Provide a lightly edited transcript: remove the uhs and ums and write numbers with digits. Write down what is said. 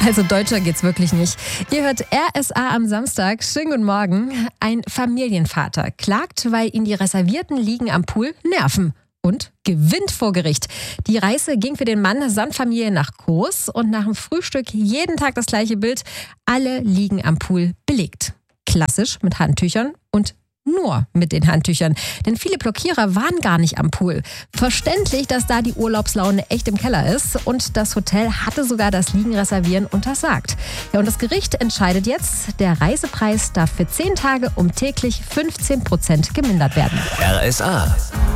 Also deutscher geht's wirklich nicht. Ihr hört RSA am Samstag. Schönen guten Morgen. Ein Familienvater klagt, weil ihn die reservierten Liegen am Pool nerven. Und gewinnt vor Gericht. Die Reise ging für den Mann samt Familie nach Kos und nach dem Frühstück jeden Tag das gleiche Bild. Alle Liegen am Pool belegt. Klassisch mit Handtüchern und nur mit den Handtüchern. Denn viele Blockierer waren gar nicht am Pool. Verständlich, dass da die Urlaubslaune echt im Keller ist. Und das Hotel hatte sogar das Liegenreservieren untersagt. Ja, und das Gericht entscheidet jetzt, der Reisepreis darf für 10 Tage um täglich 15% gemindert werden. RSA.